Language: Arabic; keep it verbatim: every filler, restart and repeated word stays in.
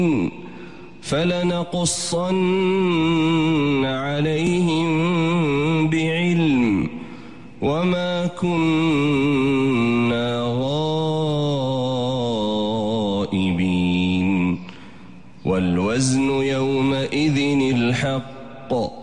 فلنقصن عليهم بعلم وما كنا غائبين والوزن يومئذ الحق